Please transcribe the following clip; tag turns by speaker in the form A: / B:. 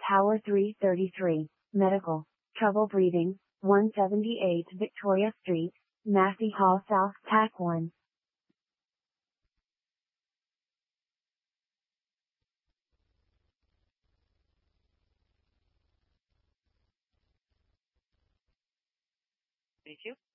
A: Tower 333, Medical, Trouble Breathing, 178 Victoria Street, Massey Hall South, TAC 1.
B: Thank you.